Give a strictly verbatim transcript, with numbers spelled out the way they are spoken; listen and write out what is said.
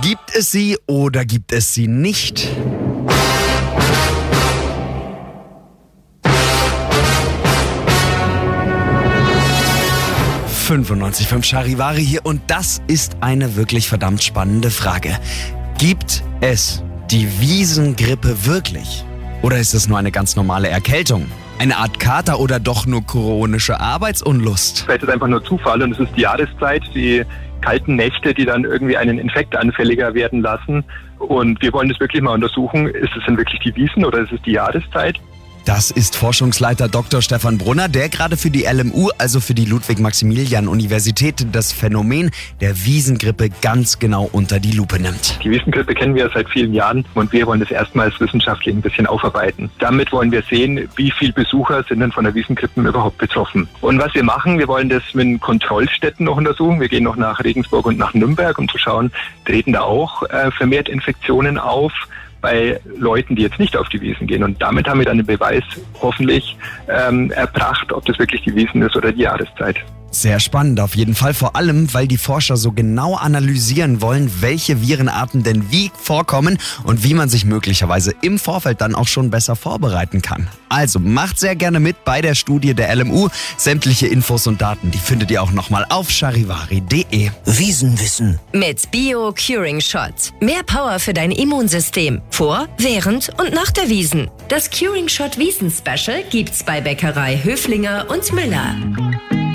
Gibt es sie oder gibt es sie nicht? fünfundneunzig Komma fünf Charivari hier und das ist eine wirklich verdammt spannende Frage. Gibt es die Wiesengrippe wirklich? Oder ist es nur eine ganz normale Erkältung? Eine Art Kater oder doch nur chronische Arbeitsunlust? Vielleicht ist es einfach nur Zufall und es ist die Jahreszeit, die kalten Nächte, die dann irgendwie einen Infekt anfälliger werden lassen. Und wir wollen das wirklich mal untersuchen. Ist es denn wirklich die Wiesen oder ist es die Jahreszeit? Das ist Forschungsleiter Doktor Stefan Brunner, der gerade für die L M U, also für die Ludwig-Maximilian-Universität, das Phänomen der Wiesengrippe ganz genau unter die Lupe nimmt. Die Wiesengrippe kennen wir seit vielen Jahren und wir wollen das erstmals wissenschaftlich ein bisschen aufarbeiten. Damit wollen wir sehen, wie viele Besucher sind denn von der Wiesengrippe überhaupt betroffen. Und was wir machen, wir wollen das mit Kontrollstätten noch untersuchen. Wir gehen noch nach Regensburg und nach Nürnberg, um zu schauen, treten da auch äh, vermehrt Infektionen auf bei Leuten, die jetzt nicht auf die Wiesn gehen. Und damit haben wir dann den Beweis hoffentlich ähm, erbracht, ob das wirklich die Wiesn ist oder die Jahreszeit. Sehr spannend auf jeden Fall, vor allem, weil die Forscher so genau analysieren wollen, welche Virenarten denn wie vorkommen und wie man sich möglicherweise im Vorfeld dann auch schon besser vorbereiten kann. Also macht sehr gerne mit bei der Studie der L M U. Sämtliche Infos und Daten, die findet ihr auch nochmal auf charivari punkt de. Wiesenwissen mit Bio Curing Shot. Mehr Power für dein Immunsystem. Vor, während und nach der Wiesn. Das Curing Shot Wiesn Special gibt's bei Bäckerei Höflinger und Müller.